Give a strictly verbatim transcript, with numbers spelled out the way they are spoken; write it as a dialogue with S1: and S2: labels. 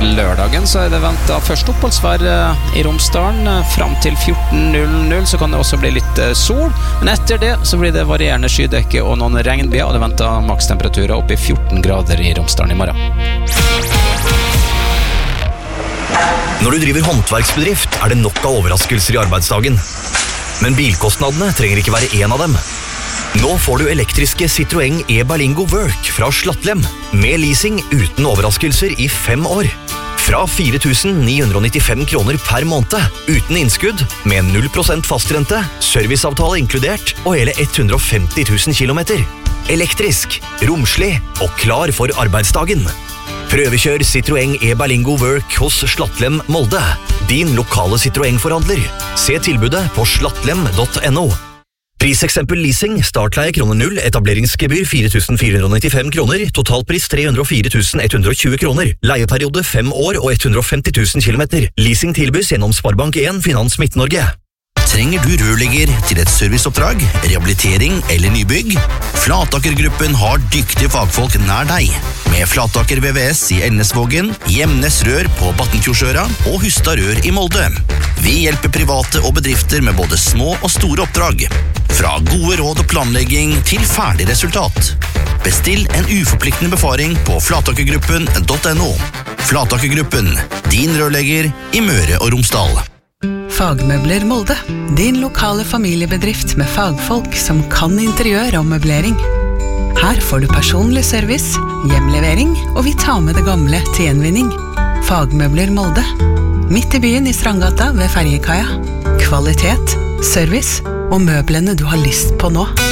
S1: lørdagen så er det ventet først oppholdsvær i Romsdalen frem til fjorten null null, så kan det også bli litt sol, men etter det så blir det varierende skydekke og noen regnbyger, og det ventet makstemperaturer opp i fjorten grader i Romsdalen i morgen.
S2: Når du driver håndverksbedrift er det nok av overraskelser i arbeidsdagen, men bilkostnadene trenger ikke være en av dem. Nå får du elektriske Citroën e-Berlingo Work fra Slattlem, med leasing uten overraskelser i fem år. Fra fire tusen ni hundre nittifem kroner per måned, uten innskudd, med null prosent fastrente, serviceavtale inkludert, og hele hundre og femti tusen kilometer. Elektrisk, romslig og klar for arbeidsdagen. Prøvekjør Citroën e-Berlingo Work hos Slattlem Molde, din lokale Citroën-forhandler. Se tilbudet på slattlem punktum no. Priseksempel leasing, startleie kroner null, etableringsgebyr fire tusen fire hundre nittifem kroner, totalpris tre hundre og fire tusen ett hundre og tjue kroner, leieperiode fem år og hundre og femti tusen kilometer. Leasing tilbys gjennom Sparebank en Finans Midt-Norge.
S3: Trenger du rørlegger til et serviceoppdrag, rehabilitering eller nybygg? Flatakergruppen har dyktige fagfolk nær deg. Med Flataker V V S i Elnesvågen, Hjemnes Rør på Battenfjordsøra og Hustad Rør i Molde. Vi hjelper private og bedrifter med både små og store oppdrag. Fra gode råd og planlegging til ferdig resultat. Bestill en uforpliktende befaring på flatakergruppen punktum no. Flatakergruppen, din rørlegger i Møre og Romsdal.
S4: Fagmøbler Molde, din lokale familiebedrift med fagfolk som kan interiør og møblering. Her får du personlig service, hjemlevering, og vi tar med det gamle til gjenvinning. Fagmøbler Molde, midt i byen i Strandgata ved Ferjekaia. Kvalitet, service og møblene du har lyst på nå.